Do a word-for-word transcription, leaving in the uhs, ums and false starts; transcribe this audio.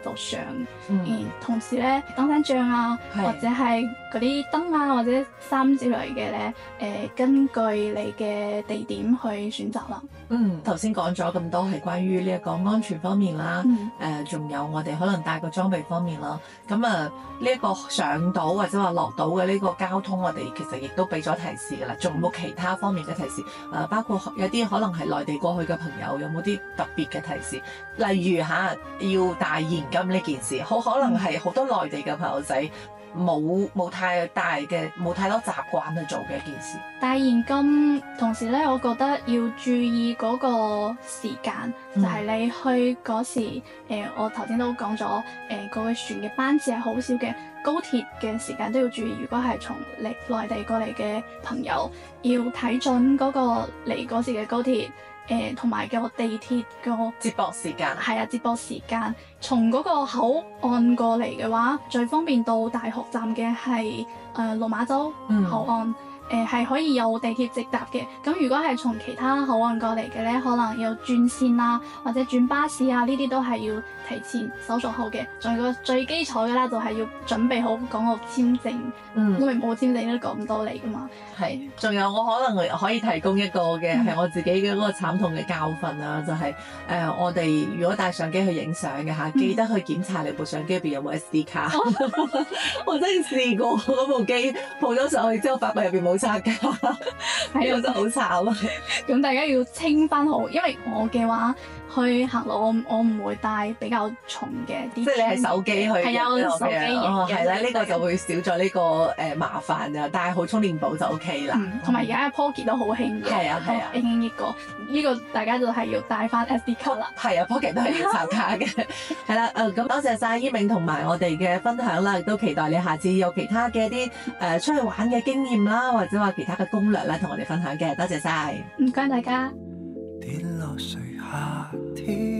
度上。 嗯， 嗯，同時咧，登山杖啊， 係或者係嗰啲燈啊，或者衫之類嘅咧，誒、呃，根據你嘅地點去選擇啦。 嗯，頭先講咗咁多係關於呢一個安全方面啦，誒、 嗯， 仲、有我哋可能帶個裝備方面啦。咁啊，呢、一個上島或者話落島嘅呢個交通，我哋其實亦都俾咗提示㗎啦。仲有冇其他方面嘅提示？誒、包括有啲可能係內地過去嘅朋友，有冇啲特別嘅提示？例如嚇要帶現金呢件事，好可能係好多內地嘅朋友仔冇冇太大嘅冇太多習慣去做嘅一件事。 帶現金，同時咧，我覺得要注意嗰個時間，就係、是、你去嗰時，呃、我頭先都講咗，誒、呃，嗰個船嘅班次係好少嘅，高鐵嘅時間都要注意。如果係從嚟內地過嚟嘅朋友，要睇準嗰個嚟嗰時嘅高鐵。誒同埋個地鐵個接駁時間係啊，接駁時間從嗰個口岸過嚟嘅話，最方便到大學站嘅係誒落馬洲口岸，誒係、呃、可以有地鐵直達嘅。咁如果係從其他口岸過嚟嘅咧，可能要轉線啊，或者轉巴士啊，呢啲都係要提前手續好嘅。仲有個最基礎嘅啦，就係要準備好港澳簽證， 嗯， 因為冇簽證都過唔到嚟噶嘛。 係，仲有我可能可以提供一個嘅係、嗯、我自己嘅嗰個慘痛嘅教訓啦，就係、是、誒、呃、我哋如果帶相機去影相嘅嚇，記得去檢查你部相機入邊有冇 S D 卡。我真係試過嗰部機鋪咗上去之後，發覺入邊冇插卡，係啊，真係好慘啊！ 咁大家要清翻好，因為我嘅話去行路，我我唔會帶比較重嘅啲。即係你係手機去係有手機影嘅， 係啦，呢個就會少咗呢個誒麻煩啊，帶好充電寶就 O K 啦。 同埋而家嘅 Pocket 都好興嘅， 係啊係啊， 興興呢個呢個大家就係要帶翻 S D 卡啦。 係啊，Pocket 都係要插卡嘅。係啦，誒咁多謝晒伊銘同埋我哋嘅分享啦，亦都期待你下次有其他嘅啲誒出去玩嘅經驗啦，或者話其他嘅攻略咧，同我哋分享嘅。多謝晒， 唔該大家。 跌落垂下天